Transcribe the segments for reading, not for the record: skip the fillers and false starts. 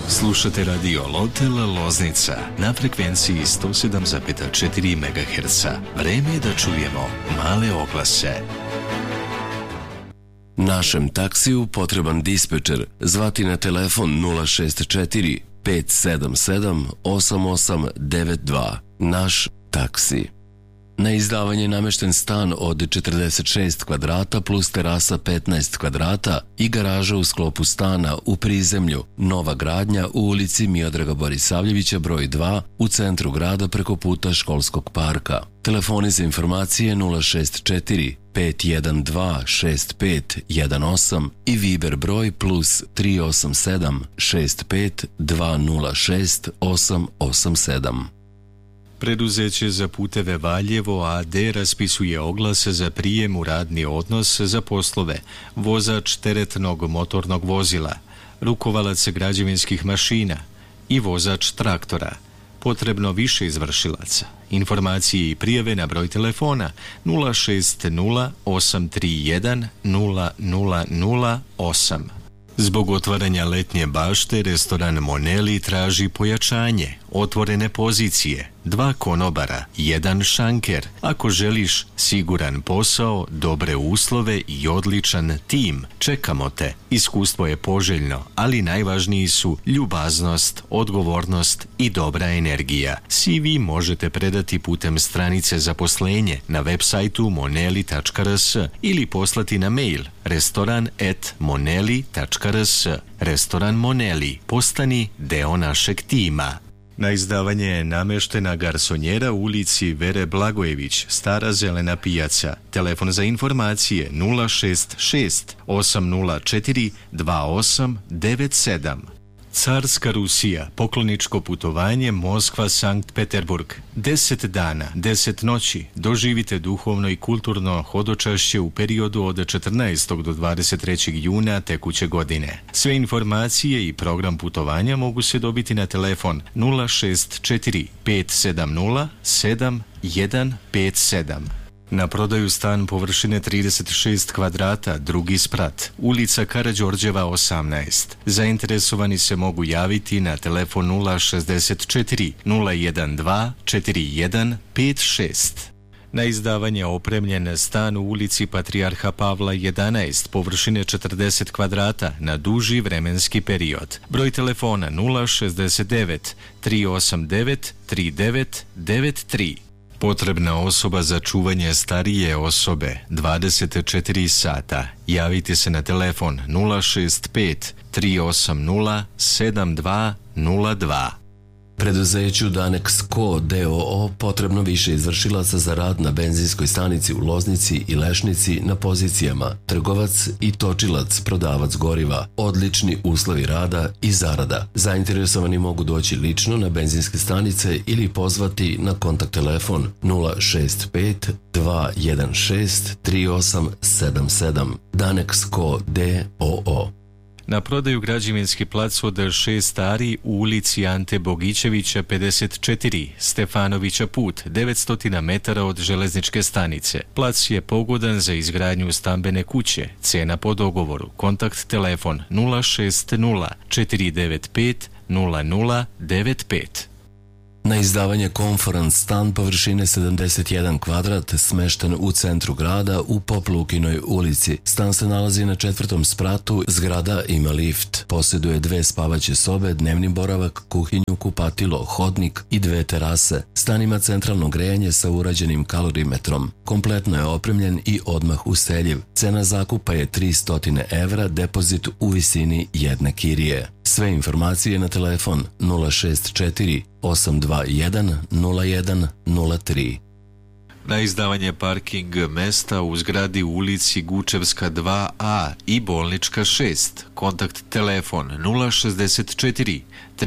Slušate radio Lotel Loznica na frekvenciji 107,4 MHz. Vreme je da čujemo male oglase. Našem taksiju potreban dispečer. Zvati na telefon 064 577 8892. Naš taksi. Na izdavanje namešten stan od 46 kvadrata plus terasa 15 kvadrata i garaža u sklopu stana u prizemlju. Nova gradnja u ulici Miodraga Borisavljevića broj 2 u centru grada preko puta školskog parka. Telefoni za informacije 064 512 6518 i Viber broj plus 387 65 206 887. Preduzeće za puteve Valjevo AD raspisuje oglas za prijem u radni odnos za poslove vozač teretnog motornog vozila, rukovalac građevinskih mašina i vozač traktora. Potrebno više izvršilaca. Informacije i prijave na broj telefona 060 831 0008. Zbog otvaranja letnje bašte, restoran Moneli traži pojačanje, otvorene pozicije, 2 konobara, 1 šanker. Ako želiš siguran posao, dobre uslove i odličan tim, čekamo te. Iskustvo je poželjno, ali najvažniji su ljubaznost, odgovornost i dobra energija. CV možete predati putem stranice zaposlenje na web sajtu moneli.rs ili poslati na mail restoran@moneli.rs. Restoran Moneli, postani deo našeg tima. Na izdavanje je nameštena garsonjera u ulici Vere Blagojević, Stara zelena pijaca. Telefon za informacije 066 804 2897. Carska Rusija, pokloničko putovanje Moskva-Sankt Peterburg. 10 dana, 10 noći. Doživite duhovno i kulturno hodočašće u periodu od 14. do 23. juna tekuće godine. Sve informacije i program putovanja mogu se dobiti na telefon 064 570 7157. Na prodaju stan površine 36 kvadrata, drugi sprat, ulica Karađorđeva 18. Zainteresovani se mogu javiti na telefon 064 012 4156. Na izdavanje opremljen stan u ulici Patrijarha Pavla 11, površine 40 kvadrata na duži vremenski period. Broj telefona 069 389 3993. Potrebna osoba za čuvanje starije osobe 24 sata. Javite se na telefon 065 380 7202. Preduzeću Danex Co. d.o.o. potrebno više izvršilaca za rad na benzinskoj stanici u Loznici i Lešnici na pozicijama trgovac i točilac, prodavac goriva, odlični uslovi rada i zarada. Zainteresovani mogu doći lično na benzinske stanice ili pozvati na kontakt telefon 065 216 3877. Danex Co. d.o.o. Na prodaju građevinski plac od 6 ari u ulici Ante Bogićevića 54, Stefanovića put, 900 metara od železničke stanice. Plac je pogodan za izgradnju stambene kuće. Cena po dogovoru. Kontakt telefon 060 495 0095. Na izdavanje Konferans stan površine 71 kvadrat smešten u centru grada u Poplukinoj ulici. Stan se nalazi na 4. spratu, zgrada ima lift. Posjeduje 2 spavaće sobe, dnevni boravak, kuhinju, kupatilo, hodnik i 2 terase. Stan ima centralno grejanje sa urađenim kalorimetrom. Kompletno je opremljen i odmah useljiv. Cena zakupa je 300 evra, depozit u visini 1 kirije. Sve informacije na telefon 064 821 0103. Na izdavanje parking mesta u zgradi u ulici Gučevska 2A i Bolnička 6. Kontakt telefon 064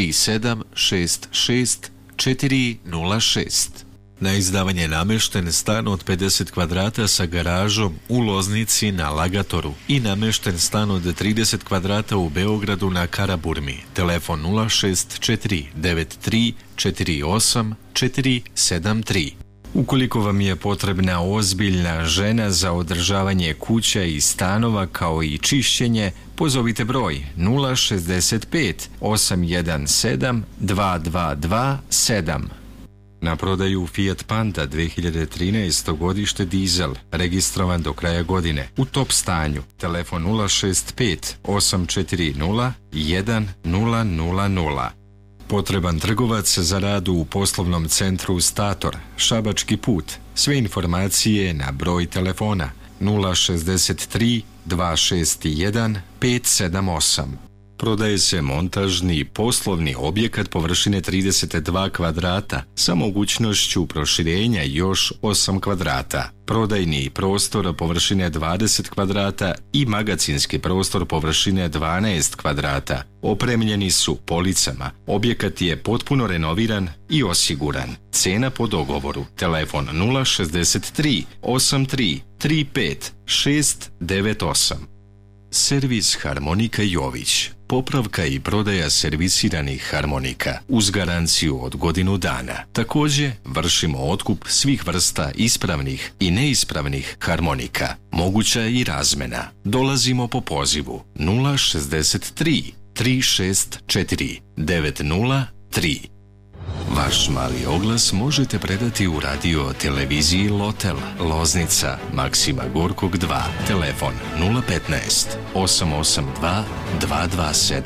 3766 406. Na izdavanje namešten stan od 50 kvadrata sa garažom u Loznici na Lagatoru i namešten stan od 30 kvadrata u Beogradu na Karaburmi. Telefon 064 93 48 473. Ukoliko vam je potrebna ozbiljna žena za održavanje kuća i stanova kao i čišćenje, pozovite broj 065 817 2227. Na prodaju Fiat Panda 2013. godište dizel, registrovan do kraja godine, u top stanju. Telefon 065 840 1000. Potreban trgovac za rad u poslovnom centru Stator, Šabački put. Sve informacije na broj telefona 063 261 578. Prodaje se montažni poslovni objekat površine 32 kvadrata sa mogućnošću proširenja još 8 kvadrata. Prodajni prostor površine 20 kvadrata i magacinski prostor površine 12 kvadrata. Opremljeni su policama. Objekat je potpuno renoviran i osiguran. Cena po dogovoru. Telefon 063 83 35 698. Servis Harmonika Jović. Popravka i prodaja servisiranih harmonika uz garanciju od godinu dana. Također vršimo otkup svih vrsta ispravnih i neispravnih harmonika. Moguća je i razmena. Dolazimo po pozivu 063 364 903. Vaš mali oglas možete predati u radio televiziji Lotel, Loznica, Maksima Gorkog 2, telefon 015 882 227.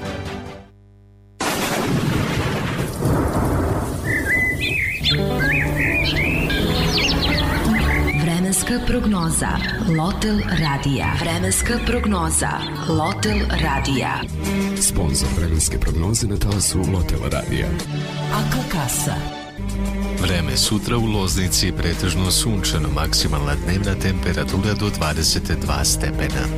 Vremenska prognoza Lotel radija. Vremenska prognoza Lotel radija. Sponzor vremenske prognoze na talasu Lotel radija. Akla kasa. Vreme sutra u Loznici pretežno sunčano, maksimalna dnevna temperatura do 22 stepena.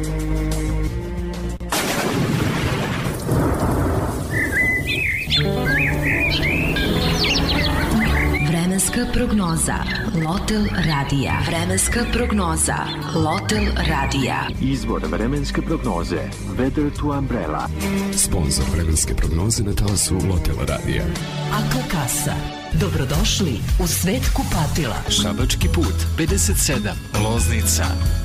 Vremenska prognoza Lotel radija. Vremenska prognoza Lotel radija. Izvor vremenske prognoze Weather to Umbrella. Sponzor vremenske prognoze na talasu Lotel radija. Akla kasa. Dobrodošli u svet kupatila. Šabački put 57, Loznica.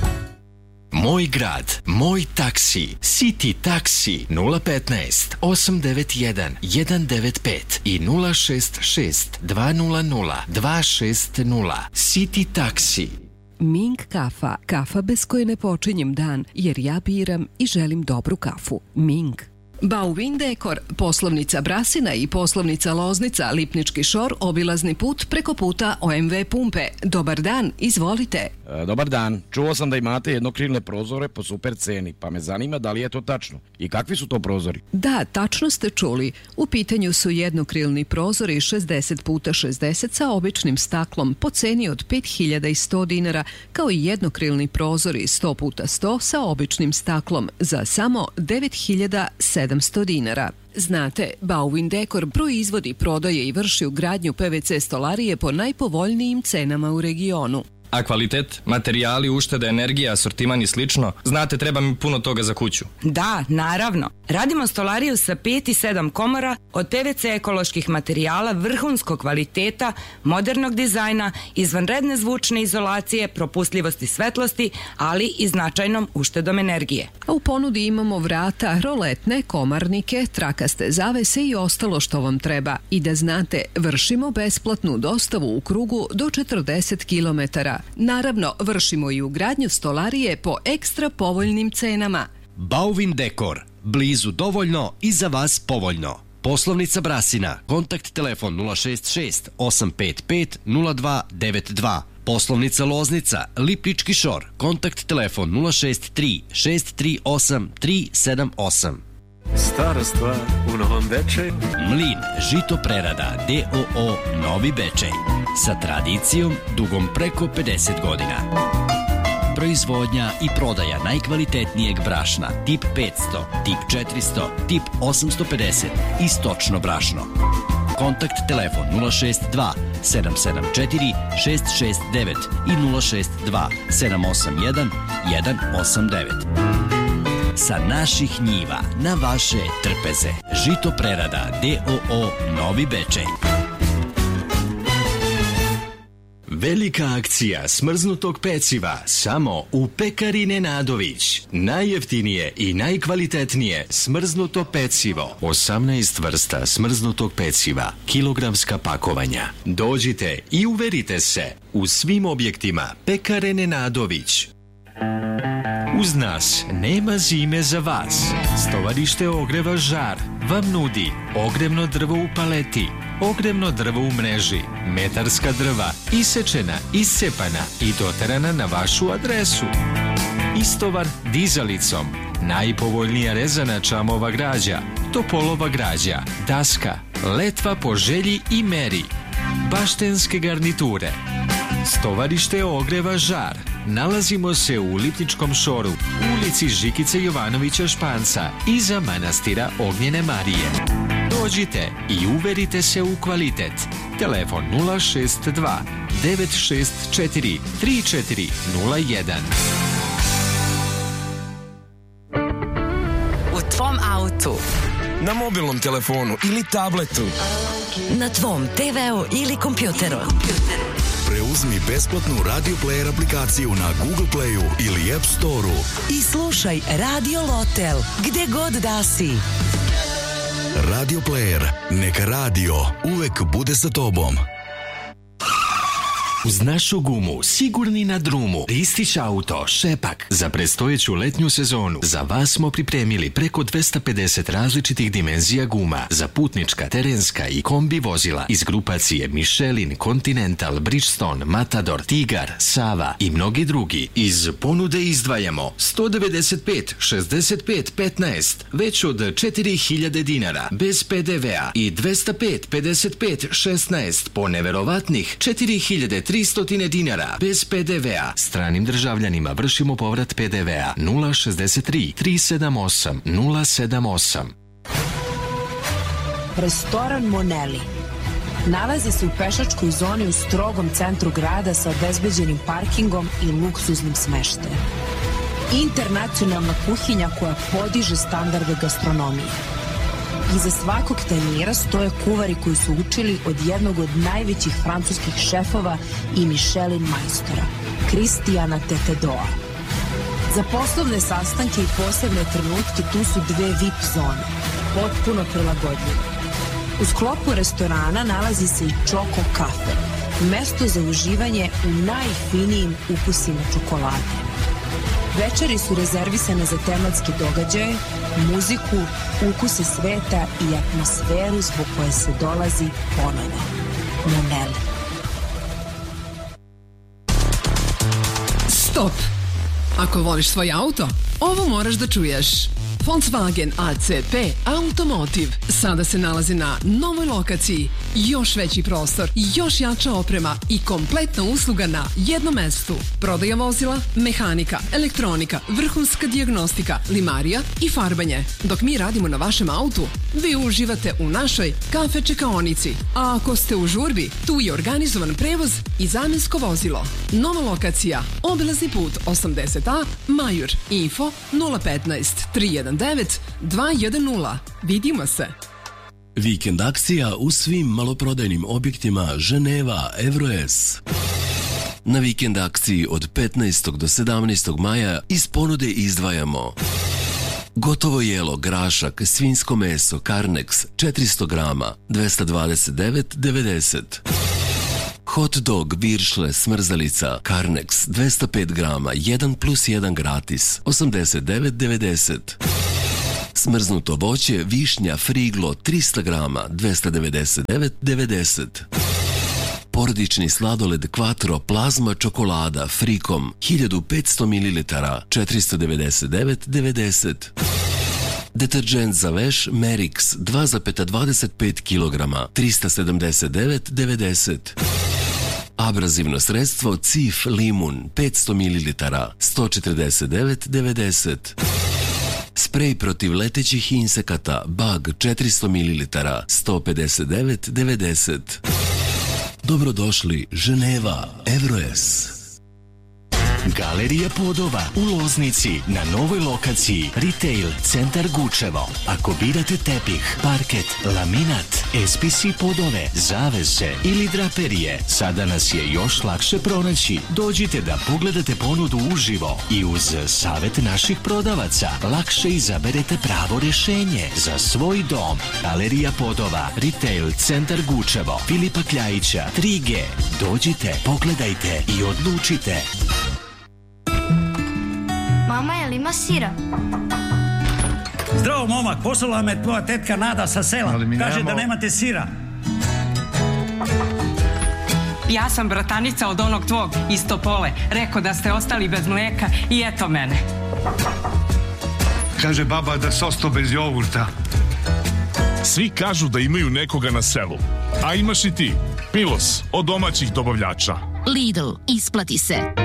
Moj grad, moj taksi, City taksi 015 891 195 i 066 200 260. City taksi. Ming kafa, kafa bez koje ne počinjem dan, jer ja biram i želim dobru kafu. Ming. Bauvin Dekor, poslovnica Brasina i poslovnica Loznica, Lipnički šor, obilazni put preko puta OMV pumpe. Dobar dan, izvolite. Dobar dan, čuo sam da imate jednokrilne prozore po super ceni, pa me zanima da li je to tačno i kakvi su to prozori? Da, tačno ste čuli. U pitanju su jednokrilni prozori 60x60 sa običnim staklom po ceni od 5100 dinara, kao i jednokrilni prozori 100x100 sa običnim staklom za samo 9700 dinara. Znate, Bauvin Dekor proizvodi, prodaje i vrši ugradnju PVC stolarije po najpovoljnijim cenama u regionu. A kvalitet, materijali, ušteda, energija, asortiman i slično, znate, treba mi puno toga za kuću. Da, naravno. Radimo stolariju sa 5 i 7 komora od PVC ekoloških materijala vrhunskog kvaliteta, modernog dizajna, izvanredne zvučne izolacije, propustljivosti svetlosti, ali i značajnom uštedom energije. A u ponudi imamo vrata, roletne, komarnike, trakaste zavese i ostalo što vam treba. I da znate, vršimo besplatnu dostavu u krugu do 40 km. Naravno, vršimo i ugradnju stolarije po ekstra povoljnim cenama. Bauvin Dekor. Blizu dovoljno i za vas povoljno. Poslovnica Brasina. Kontakt telefon 066 855 0292. Poslovnica Loznica. Lipnički šor. Kontakt telefon 063 638 378. Stara stvar u Novom Bečeju. Mlin žito prerada D.O.O. Novi Bečej. Sa tradicijom dugom preko 50 godina. Proizvodnja i prodaja najkvalitetnijeg brašna tip 500, tip 400, tip 850 i stočno brašno. Kontakt telefon 062 774 669 i 062 781 189. Sa naših njiva na vaše trpeze. Žito prerada D.O.O. Novi Bečej. Velika akcija smrznutog peciva samo u Pekari Nenadović. Najjeftinije i najkvalitetnije smrznuto pecivo. 18 vrsta smrznutog peciva, kilogramska pakovanja. Dođite i uverite se u svim objektima Pekare Nenadović. Uz nas nema zime za vas. Stovarište ogreva Žar vam nudi ogrevno drvo u paleti, ogrevno drvo u mreži, metarska drva, isečena, iscepana i doterana na vašu adresu. Istovar dizalicom, najpovoljnija rezana čamova građa, topolova građa, daska, letva po želji i meri, baštenske garniture. Stovarište ogreva Žar. Nalazimo se u Lipničkom šoru, ulici Žikice Jovanovića Španca, iza manastira Ognjene Marije. Dođite i uverite se u kvalitet. Telefon 062 964 3401. U tvom autu, na mobilnom telefonu ili tabletu, na tvom TV-u ili kompjuteru. Preuzmi besplatnu Radio Player aplikaciju na Google Playu ili App Storeu I slušaj Radio Lotel, gde god da si. Radio Player, neka radio uvek bude sa tobom. Uz našu gumu, sigurni na drumu, Ristić auto, Šepak. Za predstojeću letnju sezonu za vas smo pripremili preko 250 različitih dimenzija guma za putnička, terenska i kombi vozila iz grupacije Michelin, Continental, Bridgestone, Matador, Tigar, Sava i mnogi drugi. Iz ponude izdvajamo 195, 65, 15, već od 4000 dinara, bez PDV-a i 205, 55, 16 po neverovatnih 4300 dinara, bez PDV-a. Stranim državljanima vršimo povrat PDV-a 063 378 078. Restoran Moneli nalazi se u pešačkoj zoni u strogom centru grada sa obezbeđenim parkingom i luksuznim smeštajem. Internacionalna kuhinja koja podiže standarde gastronomije. Iza svakog tanjira stoje kuvari koji su učili od jednog od najvećih francuskih šefova i Michelin majstora, Kristijana Tetedoa. Za poslovne sastanke i posebne trenutke tu su 2 VIP zone, potpuno prilagodljive. U sklopu restorana nalazi se i Choco Cafe, mesto za uživanje u najfinijim ukusima čokolade. Večeri su rezervisane za tematske događaje, muziku, ukuse sveta i atmosferu zbog koje se dolazi ponovo. Moneli. Stop! Ako voliš svoj auto, ovo moraš da čuješ. Volkswagen ACP Automotive sada se nalazi na novoj lokaciji. Još veći prostor, još jača oprema i kompletna usluga na jednom mestu. Prodaja vozila, mehanika, elektronika, vrhunska dijagnostika, limarija i farbanje. Dok mi radimo na vašem autu, vi uživate u našoj kafe čekaonici. A ako ste u žurbi, tu je organizovan prevoz i zamjensko vozilo. Nova lokacija, obilazni put 80A, Majur, info 015 319 210. Vidimo se. Vikend akcija u svim maloprodajnim objektima Ženeva, Evroes. Na vikend akciji od 15. do 17. maja iz ponude izdvajamo gotovo jelo, grašak, svinjsko meso, Carnex 400 grama 229,90. Hot dog, viršle, smrzalica, Carnex 205 grama 1+1 gratis 89,90. Smrznuto voće, višnja, friglo 300 grama 299,90. Porodični sladoled Quattro plazma čokolada Frikom 1500 ml 499,90. Deterđent za veš Merix 2,25 kg 379,90. Abrazivno sredstvo Cif Limun 500 ml 149,90. Sprej protiv letećih insekata Bug 400 ml 159,90. Dobrodošli Ženeva, Evroes. Galerija Podova u Loznici na novoj lokaciji Retail Centar Gučevo. Ako birate tepih, parket, laminat, SPC podove, zavese ili draperije. Sada nas je još lakše pronaći. Dođite da pogledate ponudu uživo i uz savjet naših prodavaca lakše izaberete pravo rješenje za svoj dom. Galerija podova, Retail Centar Gučevo, Filipa Kljajića, 3G. Dođite, pogledajte i odlučite. Mama, je li ima sira? Zdravo, momak, poslala me tvoja tetka Nada sa sela. Kaže da nemate sira. Ja sam bratanica od onog tvog iz Topole. Rekao da ste ostali bez mlijeka i eto mene. Kaže baba da se ostao bez jogurta. Svi kažu da imaju nekoga na selu. A imaš i ti. Milos, od domaćih dobavljača. Lidl, isplati se.